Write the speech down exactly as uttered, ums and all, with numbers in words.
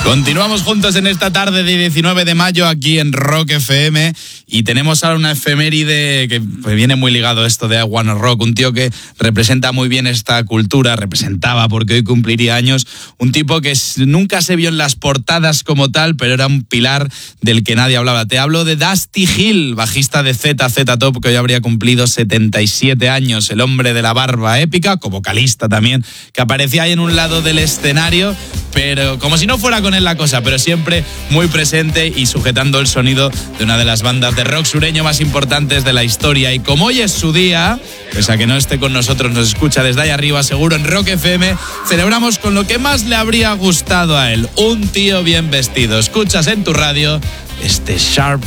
Continuamos juntos en esta tarde de diecinueve de mayo aquí en Rock F M y tenemos ahora una efeméride que pues, viene muy ligado a esto de I Wanna Rock, un tío que representa muy bien esta cultura, representaba porque hoy cumpliría años, un tipo que nunca se vio en las portadas como tal, pero era un pilar del que nadie hablaba. Te hablo de Dusty Hill, bajista de Z Z Top, que hoy habría cumplido setenta y siete años, el hombre de la barba épica, como vocalista también, que aparecía ahí en un lado del escenario, pero como si no fuera con él la cosa, pero siempre muy presente y sujetando el sonido de una de las bandas de rock sureño más importantes de la historia. Y como hoy es su día, pese a que no esté con nosotros, nos escucha desde ahí arriba, seguro en Rock F M, celebramos con lo que más le habría gustado a él, un tío bien vestido. Escuchas en tu radio este Sharp